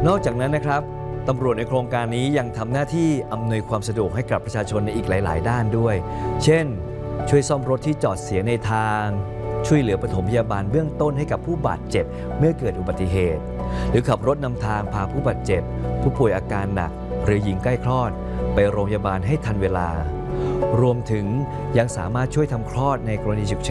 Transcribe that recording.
นอกจากนั้นนะครับตำรวจในโครงการนี้ยังทำหน้าที่อำนวยความสะดวกให้กับประชาชนในอีกหลายๆด้านด้วยเช่นช่วยซ่อมรถที่จอดเสียในทางช่วยเหลือปฐมพยาบาลเบื้องต้นให้กับผู้บาดเจ็บเมื่อเกิดอุบัติเหตุหรือขับรถนำทางพาผู้บาดเจ็บผู้ป่วยอาการหนักหรือหญิงใกล้คลอดไปโรงพยาบาลให้ทันเวลารวมถึงยังสามารถช่วยทำคลอดในกรณีฉุกเฉิน